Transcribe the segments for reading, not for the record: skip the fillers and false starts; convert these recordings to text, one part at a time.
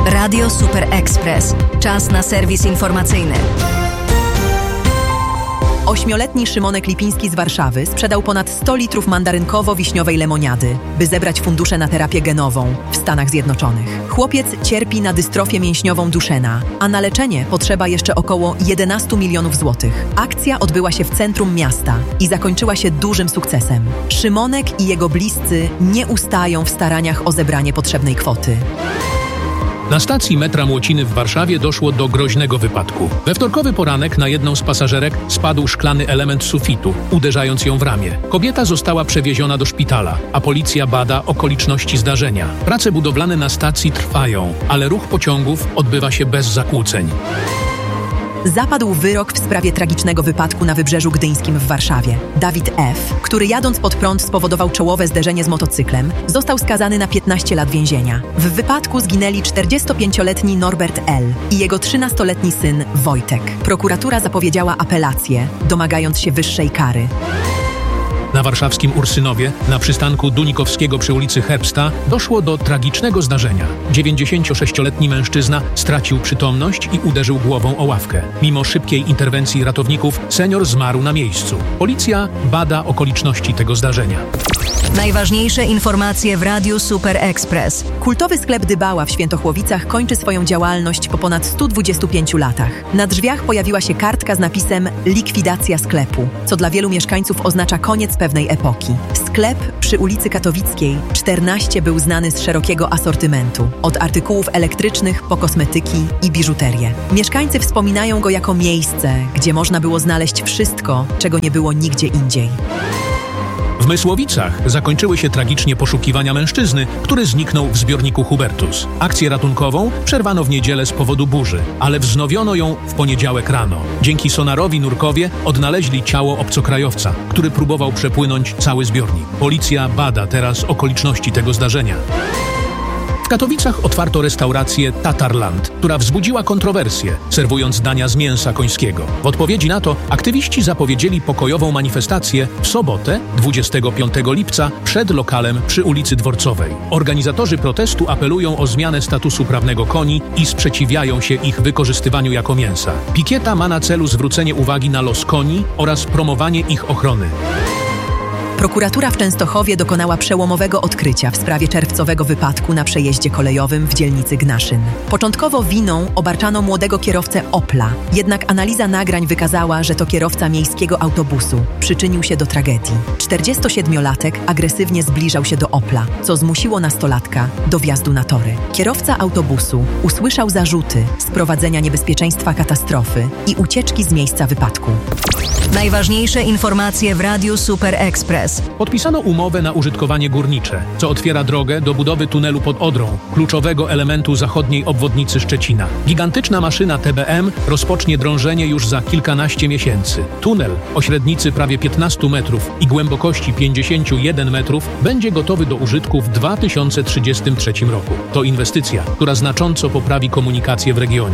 Radio Super Express. Czas na serwis informacyjny. 8-letni Szymonek Lipiński z Warszawy sprzedał ponad 100 litrów mandarynkowo-wiśniowej lemoniady, by zebrać fundusze na terapię genową w Stanach Zjednoczonych. Chłopiec cierpi na dystrofię mięśniową Duchenne, a na leczenie potrzeba jeszcze około 11 milionów złotych. Akcja odbyła się w centrum miasta i zakończyła się dużym sukcesem. Szymonek i jego bliscy nie ustają w staraniach o zebranie potrzebnej kwoty. Na stacji metra Młociny w Warszawie doszło do groźnego wypadku. We wtorkowy poranek na jedną z pasażerek spadł szklany element sufitu, uderzając ją w ramię. Kobieta została przewieziona do szpitala, a policja bada okoliczności zdarzenia. Prace budowlane na stacji trwają, ale ruch pociągów odbywa się bez zakłóceń. Zapadł wyrok w sprawie tragicznego wypadku na Wybrzeżu Gdyńskim w Warszawie. Dawid F., który jadąc pod prąd spowodował czołowe zderzenie z motocyklem, został skazany na 15 lat więzienia. W wypadku zginęli 45-letni Norbert L. i jego 13-letni syn Wojtek. Prokuratura zapowiedziała apelację, domagając się wyższej kary. Na warszawskim Ursynowie, na przystanku Dunikowskiego przy ulicy Herbsta, doszło do tragicznego zdarzenia. 96-letni mężczyzna stracił przytomność i uderzył głową o ławkę. Mimo szybkiej interwencji ratowników, senior zmarł na miejscu. Policja bada okoliczności tego zdarzenia. Najważniejsze informacje w Radiu Super Express. Kultowy sklep Dybała w Świętochłowicach kończy swoją działalność po ponad 125 latach. Na drzwiach pojawiła się kartka z napisem „Likwidacja sklepu”, co dla wielu mieszkańców oznacza koniec pewnej epoki. Sklep przy ulicy Katowickiej 14 był znany z szerokiego asortymentu, od artykułów elektrycznych po kosmetyki i biżuterię. Mieszkańcy wspominają go jako miejsce, gdzie można było znaleźć wszystko, czego nie było nigdzie indziej. W Mysłowicach zakończyły się tragicznie poszukiwania mężczyzny, który zniknął w zbiorniku Hubertus. Akcję ratunkową przerwano w niedzielę z powodu burzy, ale wznowiono ją w poniedziałek rano. Dzięki sonarowi nurkowie odnaleźli ciało obcokrajowca, który próbował przepłynąć cały zbiornik. Policja bada teraz okoliczności tego zdarzenia. W Katowicach otwarto restaurację Tatarland, która wzbudziła kontrowersje, serwując dania z mięsa końskiego. W odpowiedzi na to aktywiści zapowiedzieli pokojową manifestację w sobotę, 25 lipca, przed lokalem przy ulicy Dworcowej. Organizatorzy protestu apelują o zmianę statusu prawnego koni i sprzeciwiają się ich wykorzystywaniu jako mięsa. Pikieta ma na celu zwrócenie uwagi na los koni oraz promowanie ich ochrony. Prokuratura w Częstochowie dokonała przełomowego odkrycia w sprawie czerwcowego wypadku na przejeździe kolejowym w dzielnicy Gnaszyn. Początkowo winą obarczano młodego kierowcę Opla, jednak analiza nagrań wykazała, że to kierowca miejskiego autobusu przyczynił się do tragedii. 47-latek agresywnie zbliżał się do Opla, co zmusiło nastolatka do wjazdu na tory. Kierowca autobusu usłyszał zarzuty sprowadzenia niebezpieczeństwa katastrofy i ucieczki z miejsca wypadku. Najważniejsze informacje w Radiu Super Express. Podpisano umowę na użytkowanie górnicze, co otwiera drogę do budowy tunelu pod Odrą, kluczowego elementu zachodniej obwodnicy Szczecina. Gigantyczna maszyna TBM rozpocznie drążenie już za kilkanaście miesięcy. Tunel o średnicy prawie 15 metrów i głębokości 51 metrów będzie gotowy do użytku w 2033 roku. To inwestycja, która znacząco poprawi komunikację w regionie.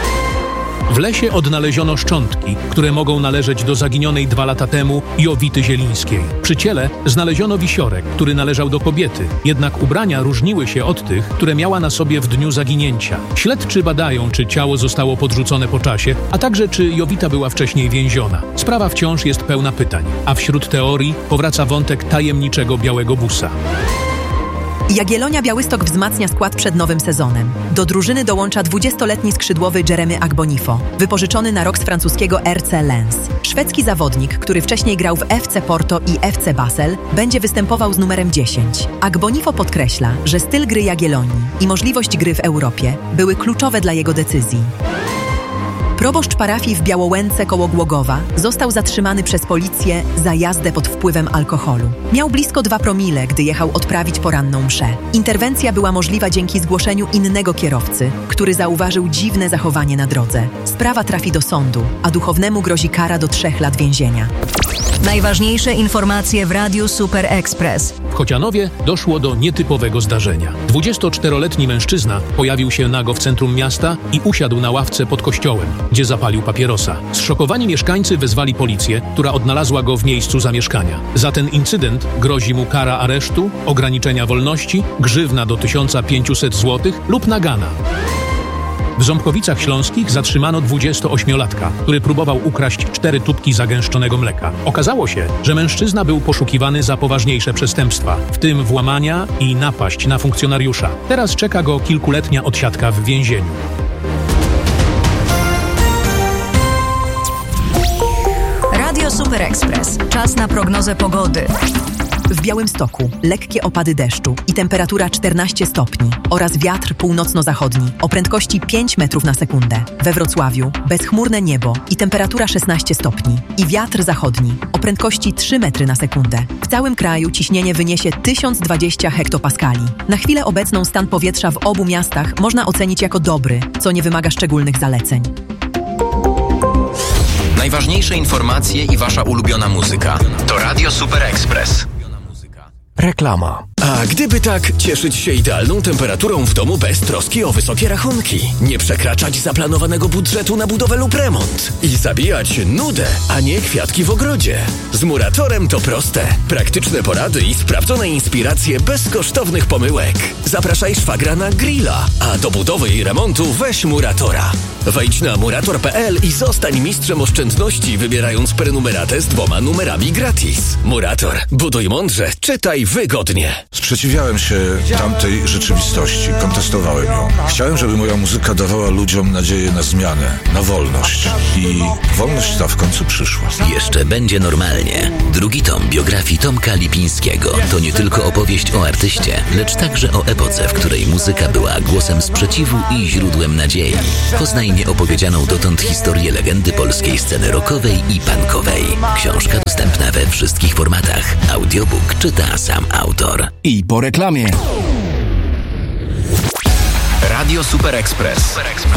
W lesie odnaleziono szczątki, które mogą należeć do zaginionej 2 lata temu Jowity Zielińskiej. Przy ciele znaleziono wisiorek, który należał do kobiety, jednak ubrania różniły się od tych, które miała na sobie w dniu zaginięcia. Śledczy badają, czy ciało zostało podrzucone po czasie, a także czy Jowita była wcześniej więziona. Sprawa wciąż jest pełna pytań, a wśród teorii powraca wątek tajemniczego białego busa. Jagiellonia Białystok wzmacnia skład przed nowym sezonem. Do drużyny dołącza 20-letni skrzydłowy Jeremy Agbonifo, wypożyczony na rok z francuskiego RC Lens. Szwedzki zawodnik, który wcześniej grał w FC Porto i FC Basel, będzie występował z numerem 10. Agbonifo podkreśla, że styl gry Jagiellonii i możliwość gry w Europie były kluczowe dla jego decyzji. Proboszcz parafii w Białołęce koło Głogowa został zatrzymany przez policję za jazdę pod wpływem alkoholu. Miał blisko 2 promile, gdy jechał odprawić poranną mszę. Interwencja była możliwa dzięki zgłoszeniu innego kierowcy, który zauważył dziwne zachowanie na drodze. Sprawa trafi do sądu, a duchownemu grozi kara do 3 lat więzienia. Najważniejsze informacje w Radiu Super Express. W Chocianowie doszło do nietypowego zdarzenia. 24-letni mężczyzna pojawił się nago w centrum miasta i usiadł na ławce pod kościołem, gdzie zapalił papierosa. Zszokowani mieszkańcy wezwali policję, która odnalazła go w miejscu zamieszkania. Za ten incydent grozi mu kara aresztu, ograniczenia wolności, grzywna do 1500 zł lub nagana. W Ząbkowicach Śląskich zatrzymano 28-latka, który próbował ukraść 4 tubki zagęszczonego mleka. Okazało się, że mężczyzna był poszukiwany za poważniejsze przestępstwa, w tym włamania i napaść na funkcjonariusza. Teraz czeka go kilkuletnia odsiadka w więzieniu. Radio Super Express. Czas na prognozę pogody. W Białymstoku lekkie opady deszczu i temperatura 14 stopni oraz wiatr północno-zachodni o prędkości 5 metrów na sekundę. We Wrocławiu bezchmurne niebo i temperatura 16 stopni i wiatr zachodni o prędkości 3 metry na sekundę. W całym kraju ciśnienie wyniesie 1020 hektopaskali. Na chwilę obecną stan powietrza w obu miastach można ocenić jako dobry, co nie wymaga szczególnych zaleceń. Najważniejsze informacje i wasza ulubiona muzyka to Radio Super Express. Reklama. A gdyby tak cieszyć się idealną temperaturą w domu bez troski o wysokie rachunki, nie przekraczać zaplanowanego budżetu na budowę lub remont i zabijać nudę, a nie kwiatki w ogrodzie. Z Muratorem to proste. Praktyczne porady i sprawdzone inspiracje bez kosztownych pomyłek. Zapraszaj szwagra na grilla, a do budowy i remontu weź Muratora. Wejdź na murator.pl i zostań mistrzem oszczędności, wybierając prenumeratę z 2 numerami gratis. Murator. Buduj mądrze, czytaj wygodnie. Sprzeciwiałem się tamtej rzeczywistości, kontestowałem ją. Chciałem, żeby moja muzyka dawała ludziom nadzieję na zmianę, na wolność. I wolność ta w końcu przyszła. Jeszcze będzie normalnie. Drugi tom biografii Tomka Lipińskiego to nie tylko opowieść o artyście, lecz także o epoce, w której muzyka była głosem sprzeciwu i źródłem nadziei. Poznaj nieopowiedzianą dotąd historię legendy polskiej sceny rockowej i punkowej. Książka dostępna we wszystkich formatach. Audiobook czyta sam autor. I po reklamie. Radio Super Express.